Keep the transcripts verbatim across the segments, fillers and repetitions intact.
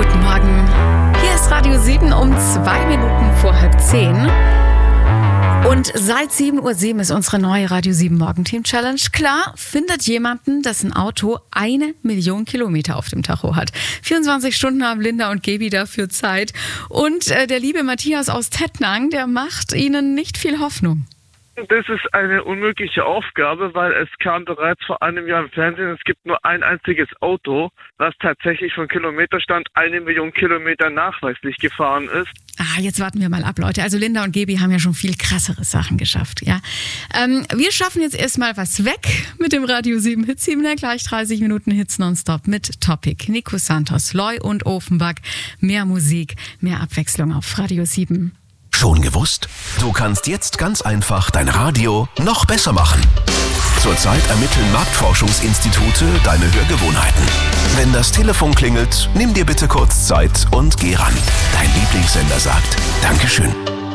Guten Morgen. Hier ist Radio sieben um zwei Minuten vor halb zehn. Und seit sieben Uhr sieben ist unsere neue Radio sieben Morgenteam Challenge. Klar, findet jemanden, dessen Auto eine Million Kilometer auf dem Tacho hat. vierundzwanzig Stunden haben Linda und Gaby dafür Zeit. Und äh, der liebe Matthias aus Tettnang, der macht ihnen nicht viel Hoffnung. Das ist eine unmögliche Aufgabe, weil es kam bereits vor einem Jahr im Fernsehen, es gibt nur ein einziges Auto, was tatsächlich von Kilometerstand eine Million Kilometer nachweislich gefahren ist. Ah, jetzt warten wir mal ab, Leute. Also Linda und Gaby haben ja schon viel krassere Sachen geschafft, ja. Ähm, wir schaffen jetzt erstmal was weg mit dem Radio sieben Hit sieben, gleich dreißig Minuten Hits nonstop mit Topic. Nico Santos, Loy und Offenbach. Mehr Musik, mehr Abwechslung auf Radio sieben. Schon gewusst? Du kannst jetzt ganz einfach dein Radio noch besser machen. Zurzeit ermitteln Marktforschungsinstitute deine Hörgewohnheiten. Wenn das Telefon klingelt, nimm dir bitte kurz Zeit und geh ran. Dein Lieblingssender sagt Dankeschön.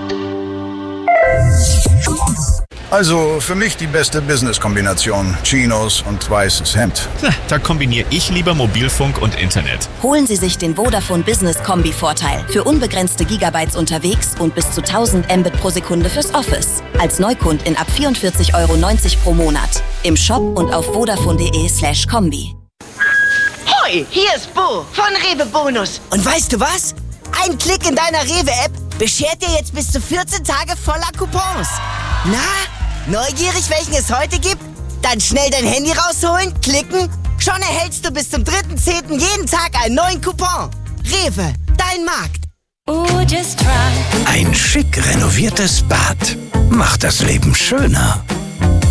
Also für mich die beste Business-Kombination. Chinos und weißes Hemd. Da kombiniere ich lieber Mobilfunk und Internet. Holen Sie sich den Vodafone Business Kombi-Vorteil. Für unbegrenzte Gigabytes unterwegs und bis zu tausend Mbit pro Sekunde fürs Office. Als Neukundin ab vierundvierzig Euro neunzig pro Monat. Im Shop und auf vodafone.de slash Kombi. Hoi, hier ist Bo von Rewe Bonus. Und weißt du was? Ein Klick in deiner Rewe-App beschert dir jetzt bis zu vierzehn Tage voller Coupons. Na, neugierig, welchen es heute gibt? Dann schnell dein Handy rausholen, klicken. Schon erhältst du bis zum dritten zehnten jeden Tag einen neuen Coupon. Rewe, dein Markt. Oh, just try. Ein schick renoviertes Bad macht das Leben schöner.